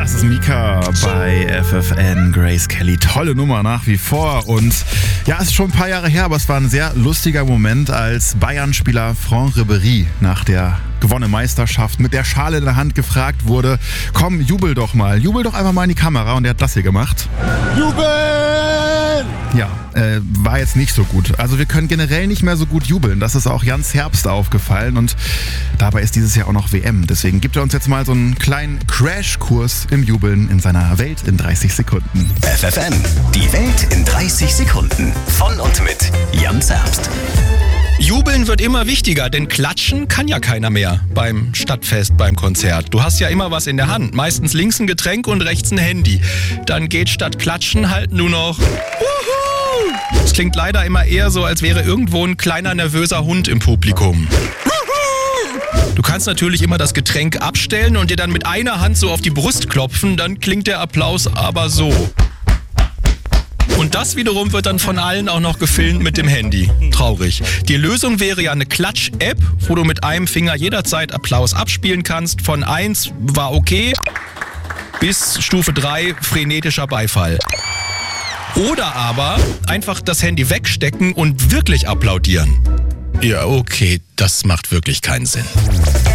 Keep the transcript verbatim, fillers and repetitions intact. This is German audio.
Das ist Mika bei F F N, Grace Kelly. Tolle Nummer nach wie vor. Und ja, es ist schon ein paar Jahre her, aber es war ein sehr lustiger Moment, als Bayern-Spieler Franck Ribéry nach der gewonnenen Meisterschaft mit der Schale in der Hand gefragt wurde, komm, jubel doch mal, jubel doch einfach mal in die Kamera. Und er hat das hier gemacht. Jubeln! Ja, äh, war jetzt nicht so gut. Also wir können generell nicht mehr so gut jubeln. Das ist auch Jans Herbst aufgefallen und dabei ist dieses Jahr auch noch W M. Deswegen gibt er uns jetzt mal so einen kleinen Crashkurs im Jubeln in seiner Welt in dreißig Sekunden. F F N, die Welt in dreißig Sekunden. Von und mit Jans Herbst. Jubeln wird immer wichtiger, denn klatschen kann ja keiner mehr beim Stadtfest, beim Konzert. Du hast ja immer was in der Hand, meistens links ein Getränk und rechts ein Handy. Dann geht statt klatschen halt nur noch Wuhu! Es klingt leider immer eher so, als wäre irgendwo ein kleiner nervöser Hund im Publikum. Du kannst natürlich immer das Getränk abstellen und dir dann mit einer Hand so auf die Brust klopfen, dann klingt der Applaus aber so. Und das wiederum wird dann von allen auch noch gefilmt mit dem Handy. Traurig. Die Lösung wäre ja eine Klatsch-App, wo du mit einem Finger jederzeit Applaus abspielen kannst. Von eins war okay bis Stufe drei frenetischer Beifall. Oder aber einfach das Handy wegstecken und wirklich applaudieren. Ja, okay, das macht wirklich keinen Sinn.